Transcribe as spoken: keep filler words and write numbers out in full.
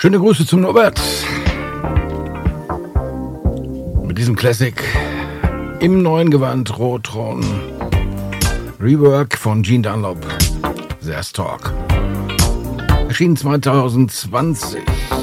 Schöne Grüße zum Norbert. Mit diesem Classic im neuen Gewand Rotron. Rework von Gene Dunlop. There's Talk. Erschien zwanzig zwanzig.